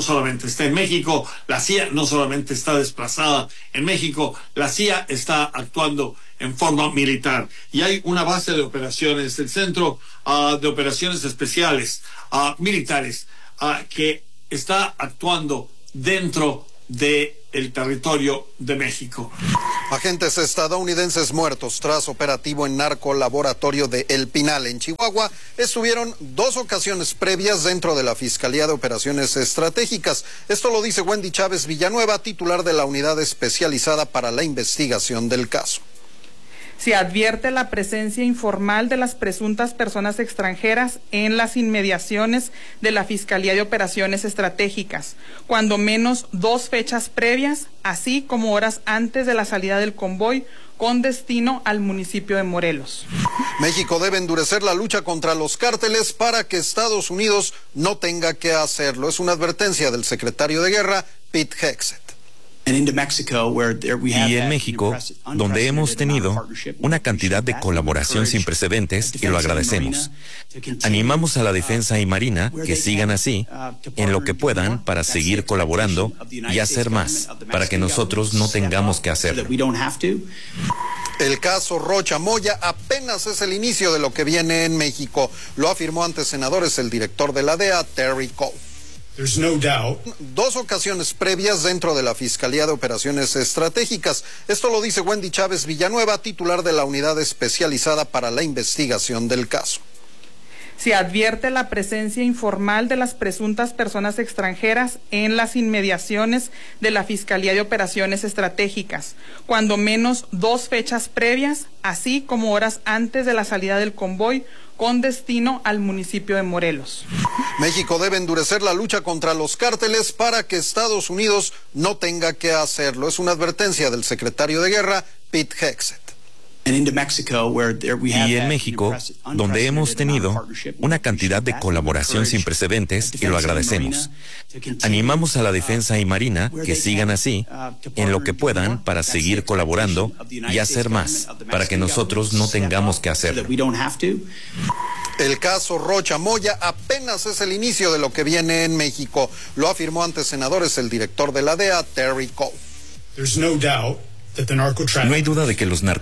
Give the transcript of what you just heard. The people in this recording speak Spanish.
solamente está en México, la CIA no solamente está desplazada en México, la CIA está actuando en forma militar. Y hay una base de operaciones, el Centro de Operaciones Especiales Militares, que está actuando dentro del territorio de México. Agentes estadounidenses muertos tras operativo en narcolaboratorio de El Pinal, en Chihuahua, estuvieron 2 ocasiones previas dentro de la Fiscalía de Operaciones Estratégicas. Esto lo dice Wendy Chávez Villanueva, titular de la Unidad Especializada para la Investigación del Caso. Se advierte la presencia informal de las presuntas personas extranjeras en las inmediaciones de la Fiscalía de Operaciones Estratégicas, cuando menos 2 fechas previas, así como horas antes de la salida del convoy con destino al municipio de Morelos. México debe endurecer la lucha contra los cárteles para que Estados Unidos no tenga que hacerlo. Es una advertencia del secretario de Guerra, Pete Hegseth. Y en México, donde hemos tenido una cantidad de colaboración sin precedentes, y lo agradecemos. Animamos a la Defensa y Marina que sigan así, en lo que puedan, para seguir colaborando y hacer más, para que nosotros no tengamos que hacerlo. El caso Rocha Moya apenas es el inicio de lo que viene en México, lo afirmó ante senadores el director de la DEA, Terry Cole. 2 ocasiones previas dentro de la Fiscalía de Operaciones Estratégicas. Esto lo dice Wendy Chávez Villanueva, titular de la Unidad Especializada para la Investigación del Caso. Se advierte la presencia informal de las presuntas personas extranjeras en las inmediaciones de la Fiscalía de Operaciones Estratégicas, cuando menos 2 fechas previas, así como horas antes de la salida del convoy con destino al municipio de Morelos. México debe endurecer la lucha contra los cárteles para que Estados Unidos no tenga que hacerlo. Es una advertencia del secretario de Guerra, Pete Hegseth. Y en México, donde hemos tenido una cantidad de colaboración sin precedentes, y lo agradecemos. Animamos a la Defensa y Marina que sigan así, en lo que puedan, para seguir colaborando y hacer más, para que nosotros no tengamos que hacerlo. El caso Rocha Moya apenas es el inicio de lo que viene en México, lo afirmó ante senadores el director de la DEA, Terry Cole. No hay duda de que los